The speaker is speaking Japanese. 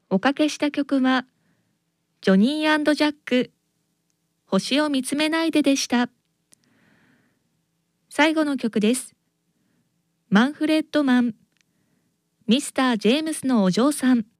おかけした曲は、ジョニー&ジャック、星を見つめないででした。最後の曲です。マンフレッドマン、ミスター・ジェームスのお嬢さん。